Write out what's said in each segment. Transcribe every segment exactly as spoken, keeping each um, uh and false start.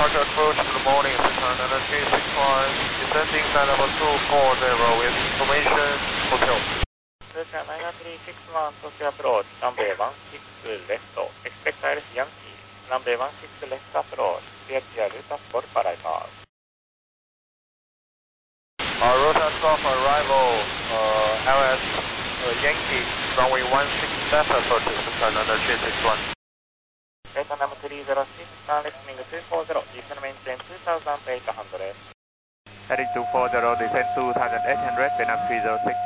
Departure approach, good morning, six hundred three six one, descending flight level two four zero with information, Tokyo. Cessna nine three six one, Tokyo approach, runway one six left, expect Iris Yankee, runway one six left approach, clear to route of for arrival. Uh, Rotas Golf arrival, uh, L S uh, Yankee, runway one six left approach, Cessna three six one. Vietnam three zero six, turn left wing two four zero, descend maintain two thousand eight hundred. Heading two four zero, descend two thousand eight hundred, Vietnam three zero six.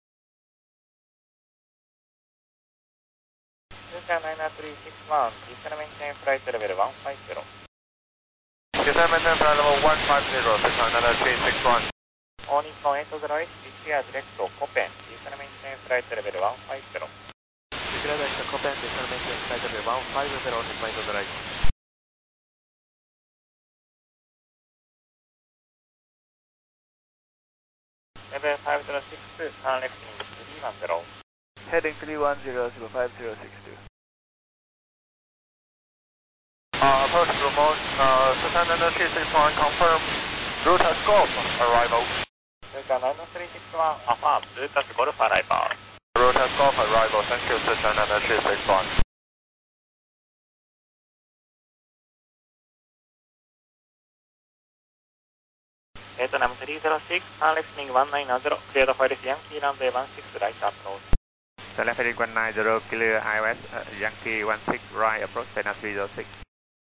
Cessna nine three six one, descend maintain flight level one five zero. Descend maintain flight level one five zero, Cessna three six one. All Nippon eight zero eight, declare direct to Copen, descend maintain flight level one five zero. Declare direct to Copen, descend maintain flight level one five zero, Nippon eight zero eight. Level five zero six two, turn left wing three one zero. Heading three one zero, five zero six two. Uh, approach remote, uh, Cessna three six one, confirm, Rotas Golf arrival. Cessna nine three six one, affirm, Rotas Golf arrival. Rotas Golf arrival, thank you, Cessna three six one. Vietnam three zero six, turn left wing one nine zero, clear the Iris Yankee, runway one six right approach. Turn left heading one nine zero, clear I O S, uh, Yankee one six right approach, Vietnam three zero six.